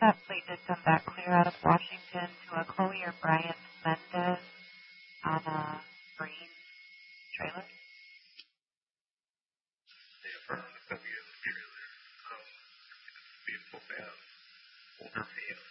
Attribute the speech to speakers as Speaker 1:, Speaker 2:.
Speaker 1: That fleet did come back clear out of Washington to a Collier Bryant Mendez on a green trailer.
Speaker 2: Yeah, for the W in the area there. Beautiful man. Older man.